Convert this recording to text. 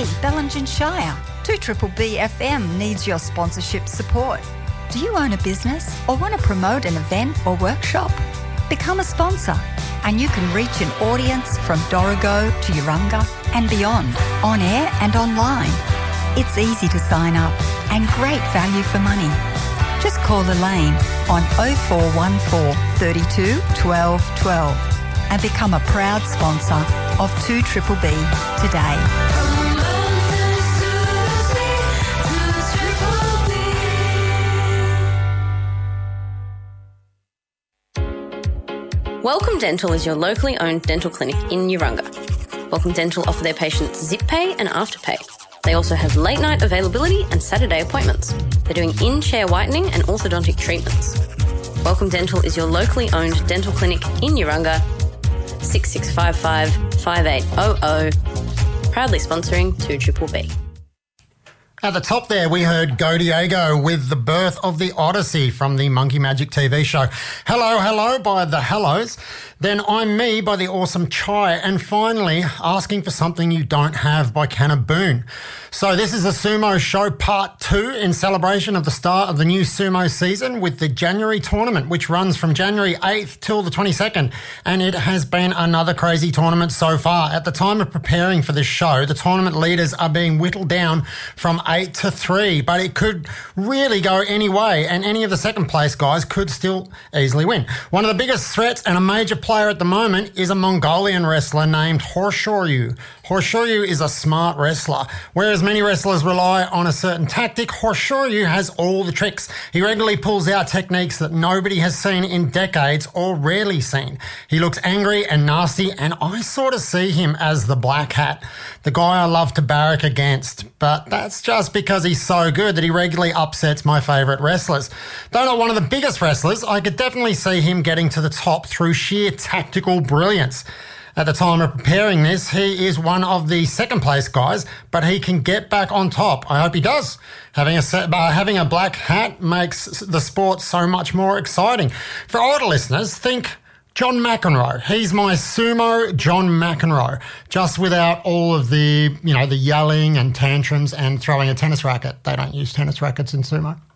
Bellingen Shire. 2BBB FM needs your sponsorship support. Do you own a business or want to promote an event or workshop? Become a sponsor and you can reach an audience from Dorrigo to Urunga and beyond, on air and online. It's easy to sign up and great value for money. Just call Elaine on 0414 32 12 12 and become a proud sponsor of 2BBB today. Welcome Dental is your locally owned dental clinic in Urunga. Welcome Dental offer their patients zip pay and afterpay. They also have late night availability and Saturday appointments. They're doing in-chair whitening and orthodontic treatments. Welcome Dental is your locally owned dental clinic in Urunga. 6655 5800. Proudly sponsoring 2BBB. At the top there, we heard Go Diego with The Birth of the Odyssey from the Monkey Magic TV show. Hello, Hello by The Hellos. Then I'm Me by The Awesome Chai. And finally, Asking for Something You Don't Have by Canna Boone. So this is the Sumo Show Part 2 in celebration of the start of the new sumo season with the January tournament, which runs from January 8th till the 22nd. And it has been another crazy tournament so far. At the time of preparing for this show, the tournament leaders are being whittled down from 8 to 3, but it could really go any way, and any of the second place guys could still easily win. One of the biggest threats and a major player at the moment is a Mongolian wrestler named Horshoyu. Horshoyu is a smart wrestler. Whereas many wrestlers rely on a certain tactic, Horshoyu has all the tricks. He regularly pulls out techniques that nobody has seen in decades or rarely seen. He looks angry and nasty, and I sort of see him as the black hat, the guy I love to barrack against. But that's just because he's so good that he regularly upsets my favourite wrestlers. Though not one of the biggest wrestlers, I could definitely see him getting to the top through sheer tactical brilliance. At the time of preparing this, he is one of the second place guys, but he can get back on top. I hope he does. Having a black hat makes the sport so much more exciting. For older listeners, think John McEnroe. He's my sumo John McEnroe, just without all of the, the yelling and tantrums and throwing a tennis racket. They don't use tennis rackets in sumo.